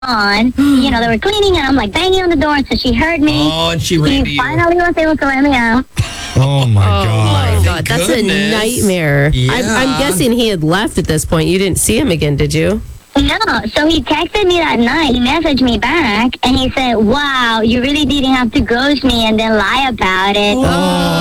on. They were cleaning, and I'm like banging on the door, so she heard me. Oh, and she ran to She you. finally was able to let me out. Oh my God. Oh, God, that's goodness. a nightmare. Yeah. I'm guessing he had left at this point. You didn't see him again, did you? No, so he texted me that night. He messaged me back, and he said, "Wow, you really didn't have to ghost me and then lie about it." Oh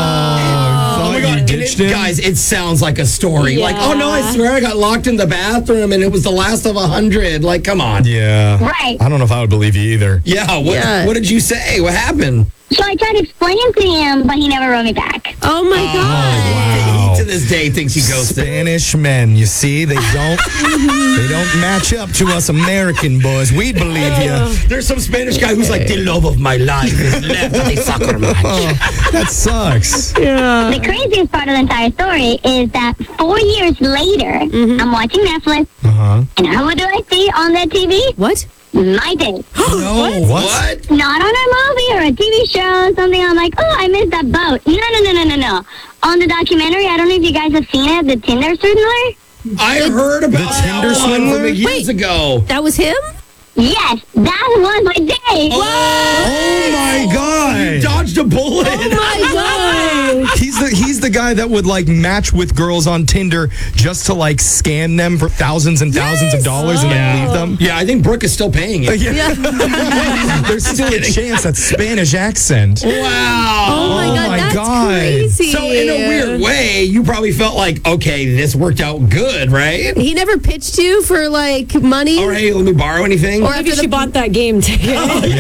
Oh my God, you and ditched him? guys, it sounds like a story. Yeah. Like, oh no, I swear I got locked in the bathroom and it was the last of 100. Like, come on. Yeah. Right. I don't know if I would believe you either. Yeah, Yeah. what did you say? What happened? So I tried to explain to him, but he never wrote me back. Oh, my God. Wow. He to this day thinks he ghosted. Spanish men, you see, they don't match up to us American boys. We'd believe you. There's some Spanish guy who's like, the love of my life is left at the soccer match. That sucks. The craziest part of the entire story is that 4 years later, I'm watching Netflix, and who do I see on that TV? What? My date. No, what? Not on a movie or a TV show or something. I'm like, oh, I missed that boat. No. On the documentary, I don't know if you guys have seen it, the Tinder swindler. I heard about The Tinder that one swindler? from years ago. That was him? Yes, that was my date. Oh my God. Dodged a bullet. My God. He's the guy that would like match with girls on Tinder just to like scam them for thousands and thousands of dollars and then leave them. Yeah, I think Brooke is still paying it. Yeah. There's still a chance that Spanish accent. Wow. Oh, my God. my That's God. crazy. So in a weird way, you probably felt like, okay, this worked out good, right? He never pitched you for, like, money? All right, let me borrow anything. Or Maybe after she bought that game ticket.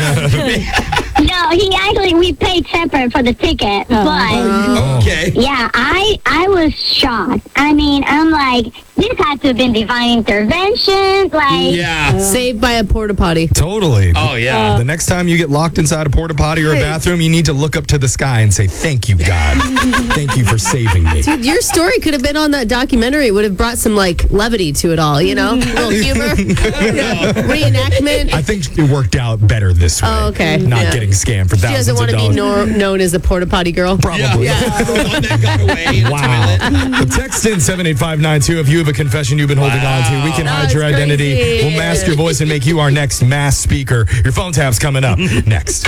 No, we paid separate for the ticket. But Okay. yeah, I was shocked. I mean, I'm like, this had to have been divine intervention. Like, Yeah. Saved by a porta potty. Totally. Oh, yeah. The next time you get locked inside a porta potty or a bathroom, you need to look up to the sky and say, "Thank you, God. Thank you for saving me." Dude, your story could have been on that documentary. It would have brought some, like, levity to it all, you know? A little humor. Reenactment. I think it worked out better this way. Oh, okay. Not Yeah. getting scammed for She thousands doesn't of want to be dollars. known as the porta potty girl. Probably. The one that got away in the Wow. toilet. Text in 78592 if you have a confession you've been holding on to. We can hide your That's identity. crazy. We'll mask your voice and make you our next mass speaker. Your phone tap's coming up next.